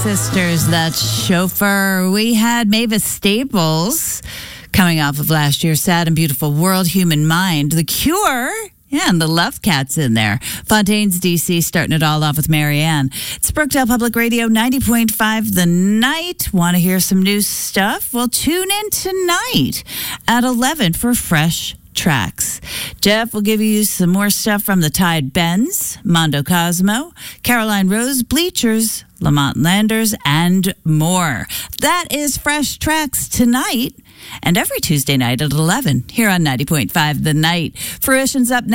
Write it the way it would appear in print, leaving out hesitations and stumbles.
Sisters, that's Chauffeur. We had Mavis Staples coming off of last year's Sad and Beautiful World, Human Mind. The Cure, and the Love Cats in there. Fontaine's DC starting it all off with Marianne. It's Brookdale Public Radio 90.5 The Night. Want to hear some new stuff? Well, tune in tonight at 11 for Fresh Tracks. Jeff will give you some more stuff from the Tide Bends, Mondo Cosmo, Caroline Rose, Bleachers, Lamont Landers, and more. That is Fresh Tracks tonight and every Tuesday night at 11 here on 90.5 The Night. Fruition's up next.